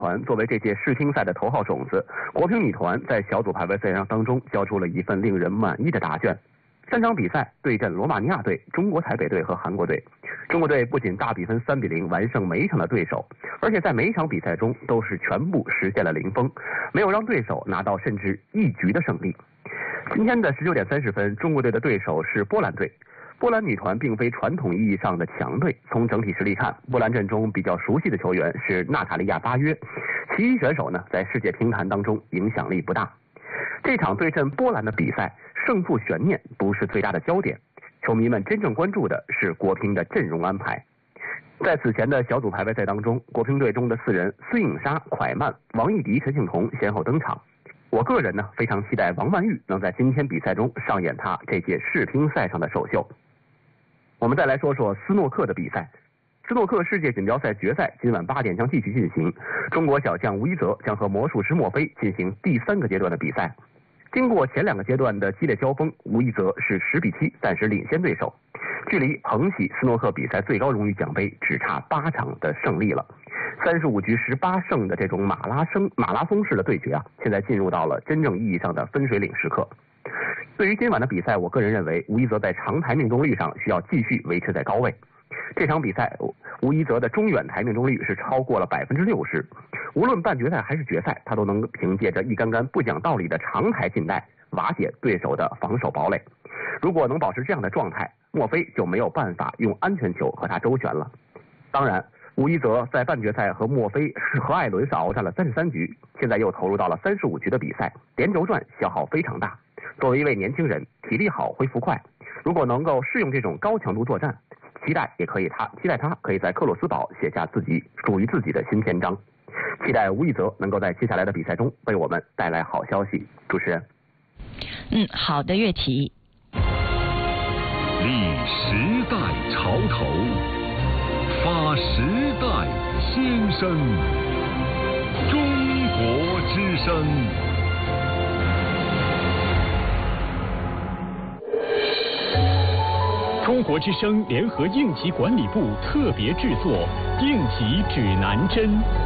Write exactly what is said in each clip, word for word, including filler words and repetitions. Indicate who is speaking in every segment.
Speaker 1: 团作为这届世乒赛的头号种子，国乒女团在小组排位赛当中交出了一份令人满意的答卷。三场比赛对阵罗马尼亚队、中国台北队和韩国队，中国队不仅大比分三比零完胜每一场的对手，而且在每一场比赛中都是全部实现了零封，没有让对手拿到甚至一局的胜利。今天的十九点三十分，中国队的对手是波兰队。波兰女团并非传统意义上的强队，从整体实力看，波兰阵中比较熟悉的球员是娜塔莉亚·巴约，其余选手呢在世界乒坛当中影响力不大。这场对阵波兰的比赛，胜负悬念不是最大的焦点，球迷们真正关注的是国乒的阵容安排。在此前的小组排位赛当中，国乒队中的四人孙颖莎、蒯曼、王艺迪、陈幸同先后登场。我个人呢非常期待王曼玉能在今天比赛中上演她这届世乒赛上的首秀。我们再来说说斯诺克的比赛。斯诺克世界锦标赛决赛今晚八点将继续进行，中国小将吴一泽将和魔术师墨菲进行第三个阶段的比赛。经过前两个阶段的激烈交锋，吴一泽是十比七暂时领先对手，距离捧起斯诺克比赛最高荣誉奖杯只差八场的胜利了。三十五局十八胜的这种马拉松马拉松式的对决啊，现在进入到了真正意义上的分水岭时刻。对于今晚的比赛，我个人认为吴一泽在长台命中率上需要继续维持在高位。这场比赛，吴一泽的中远台命中率是超过了百分之六十，无论半决赛还是决赛，他都能凭借着一杆杆不讲道理的长台近带瓦解对手的防守堡垒。如果能保持这样的状态，墨菲就没有办法用安全球和他周旋了。当然，吴一泽在半决赛和墨菲是和艾伦是鏖战了三十三局，现在又投入到了三十五局的比赛，连轴转消耗非常大。作为一位年轻人，体力好，恢复快，如果能够适应这种高强度作战，期待也可以他期待他可以在克洛斯堡写下自己属于自己的新篇章。期待吴一泽能够在接下来的比赛中为我们带来好消息。主持人，
Speaker 2: 嗯，好的，岳体。
Speaker 3: 立时代潮头，发时代先声，中国之声。
Speaker 4: 中国之声联合应急管理部特别制作《应急指南针》。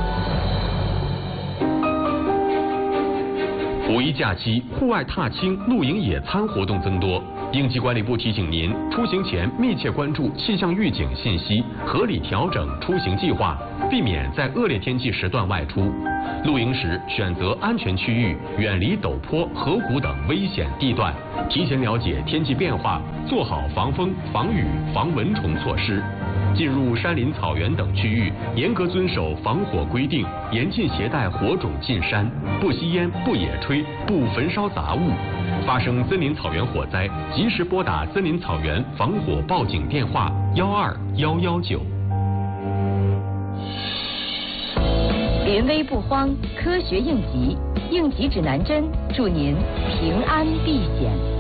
Speaker 5: 五一假期，户外踏青、露营、野餐活动增多。应急管理部提醒您，出行前密切关注气象预警信息，合理调整出行计划，避免在恶劣天气时段外出。露营时选择安全区域，远离陡坡、河谷等危险地段。提前了解天气变化，做好防风、防雨、防蚊虫措施。进入山林、草原等区域，严格遵守防火规定，严禁携带火种进山，不吸烟、不野炊、不焚烧杂物。发生森林草原火灾，及时拨打森林草原防火报警电话幺二幺幺九。
Speaker 2: 临危不慌，科学应急，应急指南针，祝您平安避险。